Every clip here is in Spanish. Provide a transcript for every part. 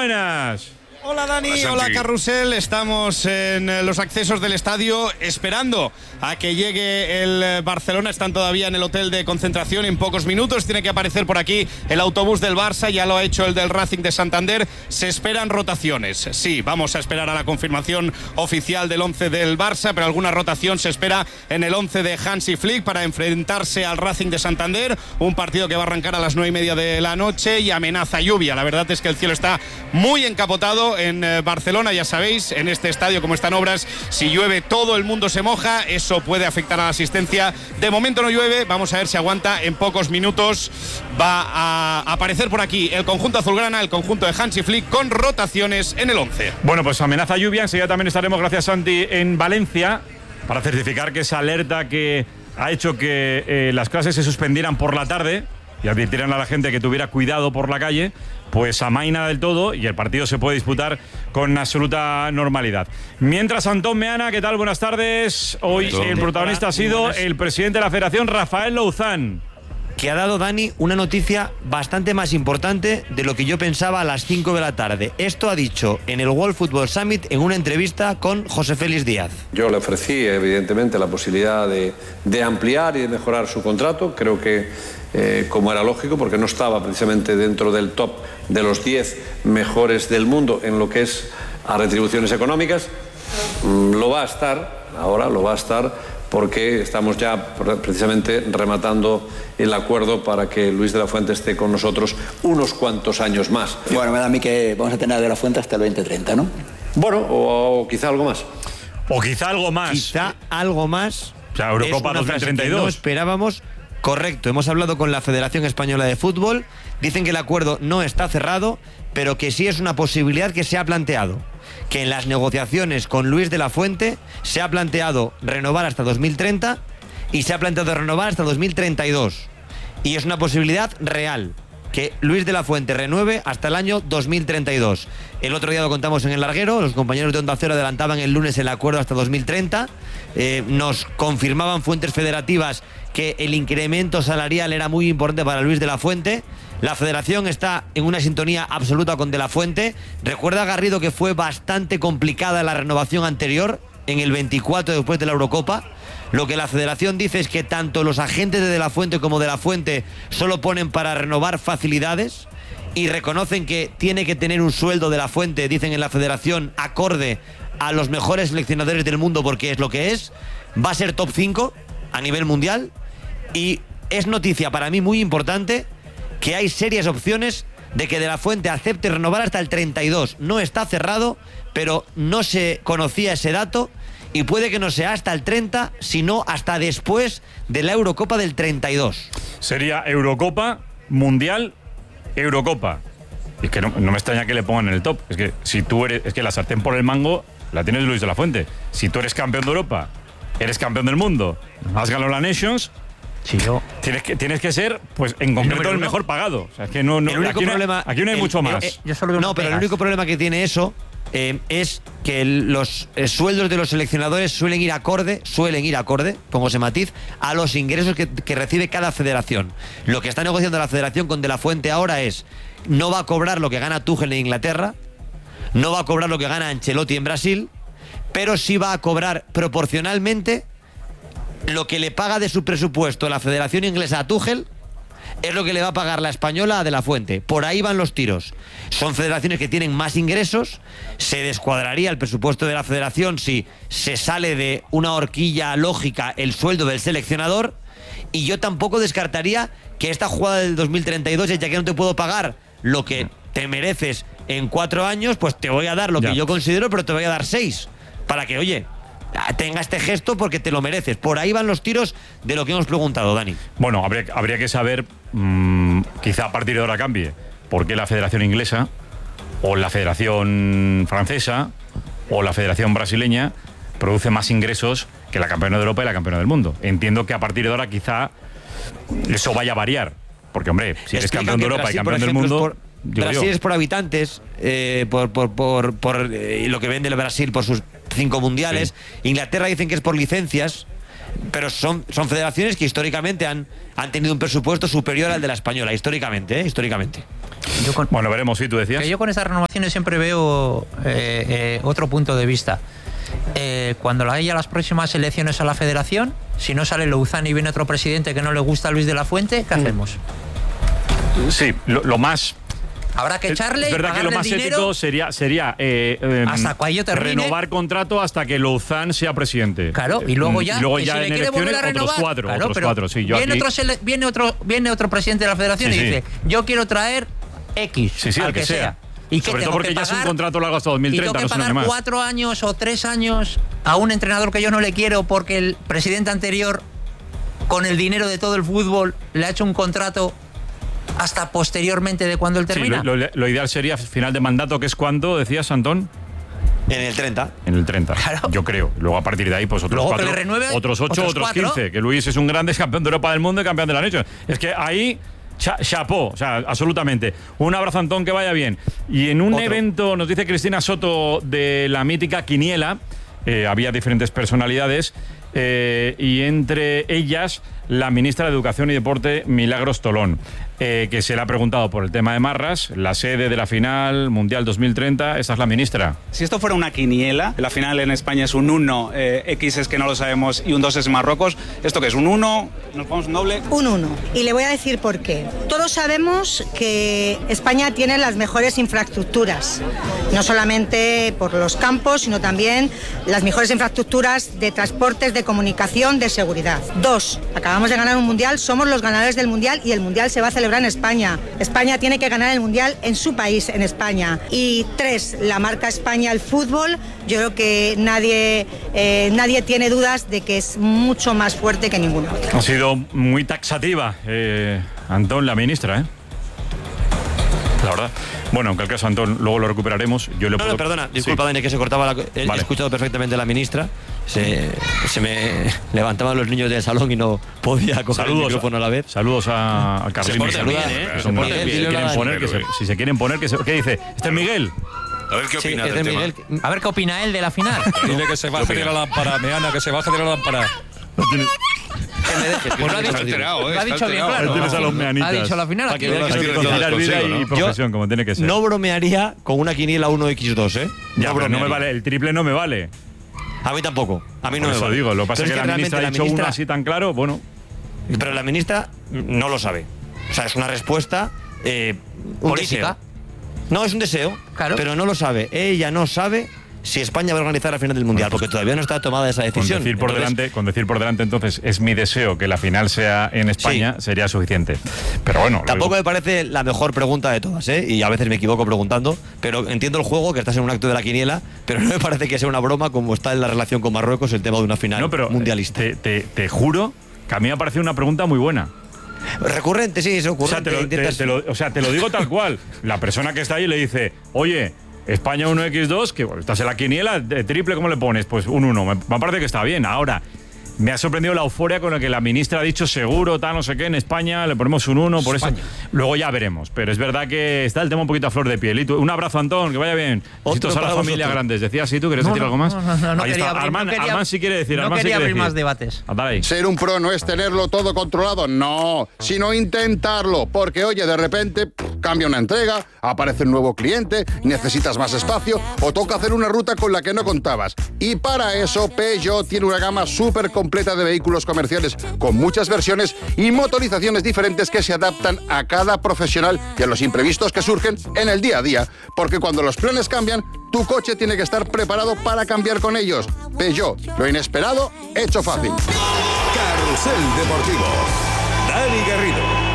buenas. Hola Dani, hola Carrusel, estamos en los accesos del estadio esperando a que llegue el Barcelona. Están todavía en el hotel de concentración. En pocos minutos tiene que aparecer por aquí el autobús del Barça, ya lo ha hecho el del Racing de Santander. Se esperan rotaciones, sí, vamos a esperar a la confirmación oficial del 11 del Barça, pero alguna rotación se espera en el 11 de Hansi Flick para enfrentarse al Racing de Santander, un partido que va a arrancar a las 9:30 de la noche y amenaza lluvia. La verdad es que el cielo está muy encapotado en Barcelona, ya sabéis, en este estadio como están obras, si llueve todo el mundo se moja, eso puede afectar a la asistencia. De momento no llueve, vamos a ver si aguanta. En pocos minutos va a aparecer por aquí el conjunto azulgrana, el conjunto de Hansi Flick, con rotaciones en el 11. Bueno, pues amenaza lluvia, enseguida también estaremos, gracias Santi, en Valencia para certificar que esa alerta que ha hecho que las clases se suspendieran por la tarde y advirtieran a la gente que tuviera cuidado por la calle, pues amaina del todo y el partido se puede disputar con absoluta normalidad. Mientras, Antón Meana, ¿qué tal? Buenas tardes. Hoy el protagonista ha sido el presidente de la Federación, Rafael Louzán, que ha dado, Dani, una noticia bastante más importante de lo que yo pensaba a las 5 de la tarde. Esto ha dicho en el World Football Summit en una entrevista con José Félix Díaz. Yo le ofrecí, evidentemente, la posibilidad de ampliar y de mejorar su contrato. Creo que, como era lógico, porque no estaba precisamente dentro del top de los 10 mejores del mundo en lo que es a retribuciones económicas, lo va a estar, ahora lo va a estar, porque estamos ya precisamente rematando el acuerdo para que Luis de la Fuente esté con nosotros unos cuantos años más. Bueno, me da a mí que vamos a tener a de la Fuente hasta el 2030, ¿no? Bueno, o quizá algo más. O quizá algo más. Quizá algo más. O sea, Eurocopa 2032. No esperábamos. Correcto, hemos hablado con la Federación Española de Fútbol. Dicen que el acuerdo no está cerrado, pero que sí es una posibilidad que se ha planteado. Que en las negociaciones con Luis de la Fuente se ha planteado renovar hasta 2030 y se ha planteado renovar hasta 2032. Y es una posibilidad real, que Luis de la Fuente renueve hasta el año 2032. El otro día lo contamos en El Larguero, los compañeros de Onda Cero adelantaban el lunes el acuerdo hasta 2030. Nos confirmaban fuentes federativas que el incremento salarial era muy importante para Luis de la Fuente. La Federación está en una sintonía absoluta con De la Fuente. Recuerda, Garrido, que fue bastante complicada la renovación anterior, en el 24 después de la Eurocopa. Lo que la Federación dice es que tanto los agentes de la Fuente como De la Fuente solo ponen para renovar facilidades y reconocen que tiene que tener un sueldo De la Fuente, dicen en la Federación, acorde a los mejores seleccionadores del mundo, porque es lo que es. Va a ser top 5 a nivel mundial y es noticia para mí muy importante que hay serias opciones de que De la Fuente acepte renovar hasta el 32. No está cerrado, pero no se conocía ese dato y puede que no sea hasta el 30, sino hasta después de la Eurocopa del 32. Sería Eurocopa, Mundial, Eurocopa. Es que no me extraña que le pongan en el top. Es que si tú eres, es que la sartén por el mango la tienes Luis de la Fuente. Si tú eres campeón de Europa, eres campeón del mundo, has ganado la Nations, sí, yo. Tienes que ser, pues en concreto, el mejor pagado. O sea, es que no, el único aquí, problema, aquí no hay mucho más. No, pero el único problema que tiene eso es que los sueldos de los seleccionadores suelen ir acorde, pongo ese matiz, a los ingresos que recibe cada federación. Lo que está negociando la Federación con De la Fuente ahora es: no va a cobrar lo que gana Tuchel en Inglaterra, no va a cobrar lo que gana Ancelotti en Brasil, pero sí va a cobrar proporcionalmente lo que le paga de su presupuesto la Federación Inglesa a Tuchel. Es lo que le va a pagar la española a De la Fuente. Por ahí van los tiros. Son federaciones que tienen más ingresos. Se descuadraría el presupuesto de la federación si se sale de una horquilla lógica el sueldo del seleccionador. Y yo tampoco descartaría que esta jugada del 2032, ya que no te puedo pagar lo que te mereces en 4 años, pues te voy a dar lo que yo considero, pero te voy a dar 6. Para que, oye, tenga este gesto porque te lo mereces. Por ahí van los tiros de lo que hemos preguntado, Dani. Bueno, habría que saber, quizá a partir de ahora cambie, por qué la Federación Inglesa o la Federación Francesa o la Federación Brasileña produce más ingresos que la campeona de Europa y la campeona del mundo. Entiendo que a partir de ahora quizá eso vaya a variar, porque, hombre, si eres campeón de Europa Brasil, y campeón del mundo... Brasil es por habitantes, por lo que vende el Brasil por sus 5 mundiales. Sí. Inglaterra dicen que es por licencias, pero son federaciones que históricamente han tenido un presupuesto superior al de la española, históricamente. Bueno, veremos, sí, tú decías. Que yo con estas renovaciones siempre veo otro punto de vista. Cuando haya las próximas elecciones a la federación, si no sale Louzán y viene otro presidente que no le gusta a Luis de la Fuente, ¿qué hacemos? Sí, lo más... Habrá que echarle. Es verdad que lo más ético sería hasta cuando termine, renovar contrato hasta que Louzán sea presidente. Claro, y luego ya, si en elecciones otros cuatro. Sí, viene otro presidente de la federación y dice, yo quiero traer X, al que sea. Y sobre todo porque ya es un contrato largo hasta 2030. Y tengo que pagar 4 años o 3 años a un entrenador que yo no le quiero porque el presidente anterior, con el dinero de todo el fútbol, le ha hecho un contrato hasta posteriormente de cuando él termina. Sí, lo ideal sería final de mandato, que es cuando, decías, Antón. En el 30. En el 30, claro. Yo creo. Luego a partir de ahí, pues otros 4, otros 8, otros 15. Que Luis es un grande campeón de Europa del mundo y campeón de la Nations. Es que ahí, chapó, o sea, absolutamente. Un abrazo, Antón, que vaya bien. Y en un evento, nos dice Cristina Soto, de la mítica Quiniela, había diferentes personalidades, y entre ellas la ministra de Educación y Deporte, Milagros Tolón, que se le ha preguntado por el tema de Marras, la sede de la final Mundial 2030. Esta es la ministra. Si esto fuera una quiniela, la final en España es un 1, X es que no lo sabemos, y un 2 es Marruecos. ¿Esto qué es? ¿Un 1? ¿Nos vamos un doble? Un 1. Y le voy a decir por qué. Todos sabemos que España tiene las mejores infraestructuras, no solamente por los campos, sino también las mejores infraestructuras de transportes, de comunicación, de seguridad. 2. Acabamos de ganar un mundial, somos los ganadores del mundial y el mundial se va a celebrar en España. España tiene que ganar el mundial en su país, en España. Y 3, la marca España al fútbol, yo creo que nadie tiene dudas de que es mucho más fuerte que ninguno otro. Ha sido muy taxativa, Antón, la ministra, la verdad. Bueno, en cualquier caso, Antón, luego lo recuperaremos. Yo le puedo... No, perdona, disculpa, Dani, que se cortaba He escuchado perfectamente a la ministra. Se me levantaban los niños del salón y no podía coger el micrófono a la vez. Saludos a Carlos. Si se quieren poner, ¿qué dice? ¿Este es Miguel? A ver qué opina del tema. A ver qué opina él de la final. Dile que se baje de la lámpara, Meana, que se baje de la lámpara. Que me dejes. Pues lo ha dicho bien claro. Tienes a los meanitas. Ha dicho la final. Hay que conciliar vida y profesión, como tiene que ser. No bromearía con una quiniela 1x2, Ya, pero no me vale. El triple no me vale. A mí tampoco. A mí no me vale. Eso digo. Lo que pasa es que la ministra ha dicho uno así tan claro, bueno. Pero la ministra no lo sabe. O sea, es una respuesta política. No, es un deseo, claro, pero no lo sabe. Ella no sabe si España va a organizar la final del Mundial, porque todavía no está tomada esa decisión. Con decir por delante, entonces, es mi deseo que la final sea en España, sería suficiente. Pero bueno... Tampoco me parece la mejor pregunta de todas, y a veces me equivoco preguntando, pero entiendo el juego, que estás en un acto de la quiniela, pero no me parece que sea una broma como está en la relación con Marruecos el tema de una final mundialista. Te juro que a mí me ha parecido una pregunta muy buena. Recurrente, sí, es ocurrente. Te lo digo tal cual. La persona que está ahí le dice, oye, España 1x2, que bueno, estás en la quiniela, de triple, ¿cómo le pones? Pues un 1. Me parece que está bien. Ahora, me ha sorprendido la euforia con la que la ministra ha dicho seguro, tal, no sé qué, en España le ponemos un 1, por eso. Luego ya veremos. Pero es verdad que está el tema un poquito a flor de piel. Un abrazo, Antón, que vaya bien. Besitos a la familia Grandes. ¿Decías tú? ¿Querías decir algo más? No ahí está. Armand sí quiere decir. No quería abrir más debates. Ser un pro no es tenerlo todo controlado, no, sino intentarlo. Porque, oye, de repente cambia una entrega, aparece un nuevo cliente, necesitas más espacio o toca hacer una ruta con la que no contabas. Y para eso, Peugeot tiene una gama súper completa de vehículos comerciales con muchas versiones y motorizaciones diferentes que se adaptan a cada profesional y a los imprevistos que surgen en el día a día. Porque cuando los planes cambian, tu coche tiene que estar preparado para cambiar con ellos. Peugeot, lo inesperado, hecho fácil. Carrusel Deportivo. Dani Garrido.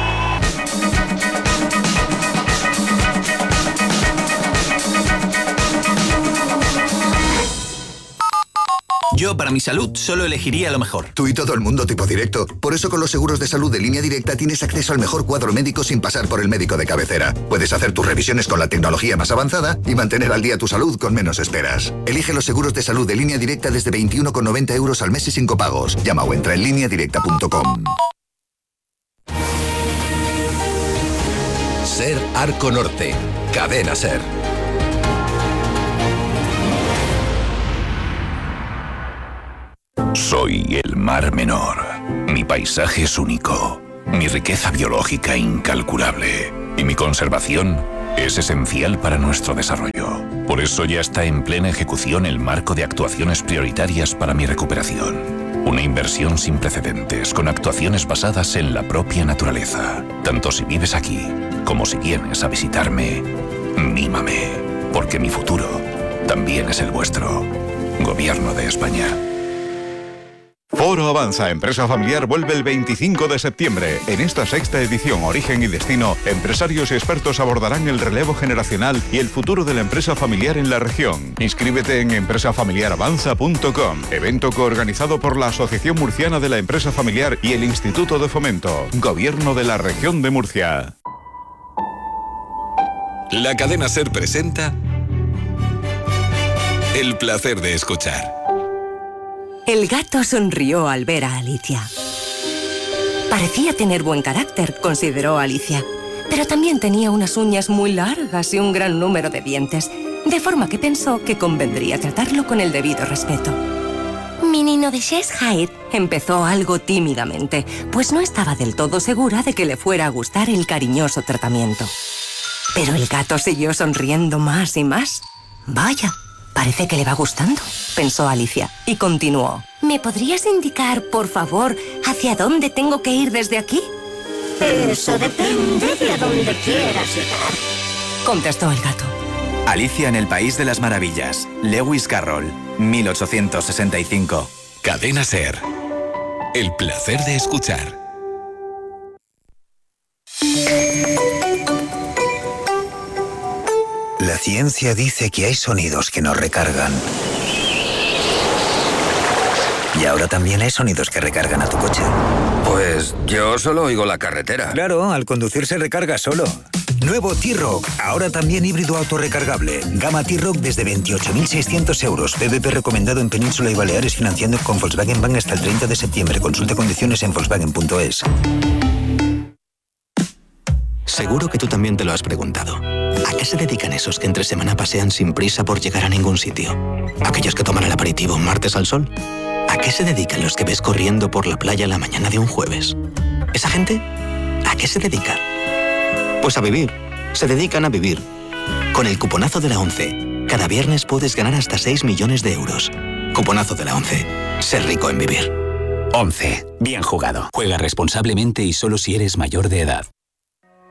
Yo, para mi salud, solo elegiría lo mejor. Tú y todo el mundo tipo directo. Por eso con los seguros de salud de Línea Directa tienes acceso al mejor cuadro médico sin pasar por el médico de cabecera. Puedes hacer tus revisiones con la tecnología más avanzada y mantener al día tu salud con menos esperas. Elige los seguros de salud de Línea Directa desde 21,90 € al mes y sin copagos. Llama o entra en lineadirecta.com. Ser Arco Norte. Cadena Ser. Soy el Mar Menor. Mi paisaje es único. Mi riqueza biológica incalculable. Y mi conservación es esencial para nuestro desarrollo. Por eso ya está en plena ejecución el marco de actuaciones prioritarias para mi recuperación. Una inversión sin precedentes, con actuaciones basadas en la propia naturaleza. Tanto si vives aquí, como si vienes a visitarme, mímame, porque mi futuro también es el vuestro. Gobierno de España. Foro Avanza Empresa Familiar vuelve el 25 de septiembre. En esta sexta edición Origen y Destino, empresarios y expertos abordarán el relevo generacional y el futuro de la empresa familiar en la región. Inscríbete en empresafamiliaravanza.com, evento coorganizado por la Asociación Murciana de la Empresa Familiar y el Instituto de Fomento, Gobierno de la Región de Murcia. La cadena SER presenta El placer de escuchar. El gato sonrió al ver a Alicia. Parecía tener buen carácter, consideró Alicia, pero también tenía unas uñas muy largas y un gran número de dientes, de forma que pensó que convendría tratarlo con el debido respeto. Mi nino de Cheshire, empezó algo tímidamente, pues no estaba del todo segura de que le fuera a gustar el cariñoso tratamiento. Pero el gato siguió sonriendo más y más. Vaya, parece que le va gustando, pensó Alicia, y continuó. ¿Me podrías indicar, por favor, hacia dónde tengo que ir desde aquí? Eso depende de a dónde quieras llegar, contestó el gato. Alicia en el País de las Maravillas. Lewis Carroll, 1865. Cadena SER. El placer de escuchar. La ciencia dice que hay sonidos que nos recargan. Y ahora también hay sonidos que recargan a tu coche. Pues yo solo oigo la carretera. Claro, al conducir se recarga solo. Nuevo T-Roc, ahora también híbrido autorrecargable. Gama T-Roc desde 28.600 euros. PVP recomendado en Península y Baleares, financiando con Volkswagen Bank hasta el 30 de septiembre. Consulta condiciones en volkswagen.es. Seguro que tú también te lo has preguntado. ¿A qué se dedican esos que entre semana pasean sin prisa por llegar a ningún sitio? ¿Aquellos que toman el aperitivo un martes al sol? ¿A qué se dedican los que ves corriendo por la playa la mañana de un jueves? ¿Esa gente? ¿A qué se dedica? Pues a vivir. Se dedican a vivir. Con el cuponazo de la ONCE, cada viernes puedes ganar hasta 6 millones de euros. Cuponazo de la ONCE. Ser rico en vivir. 11. Bien jugado. Juega responsablemente y solo si eres mayor de edad.